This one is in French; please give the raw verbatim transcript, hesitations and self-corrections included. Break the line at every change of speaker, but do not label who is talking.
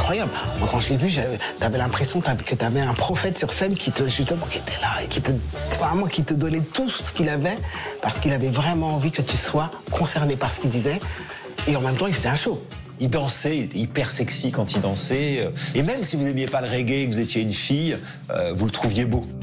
incroyable. Moi, quand je l'ai vu, t'avais l'impression que t'avais un prophète sur scène qui te, justement, qui était là et qui te, vraiment, qui te donnait tout ce qu'il avait parce qu'il avait vraiment envie que tu sois concerné par ce qu'il disait. Et en même temps, il faisait un show.
Il dansait, il était hyper sexy quand il dansait. Et même si vous n'aimiez pas le reggae, que vous étiez une fille, euh, vous le trouviez beau.